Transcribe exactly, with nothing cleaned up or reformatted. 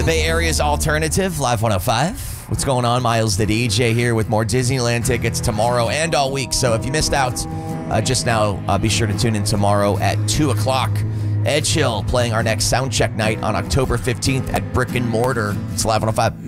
Bay Area's alternative, Live one oh five. What's going on? Miles the D J here with more Disneyland tickets tomorrow and all week. So if you missed out uh, just now, uh, be sure to tune in tomorrow at two o'clock. Edge Hill playing our next Soundcheck night on October fifteenth at Brick and Mortar. It's Live one oh five.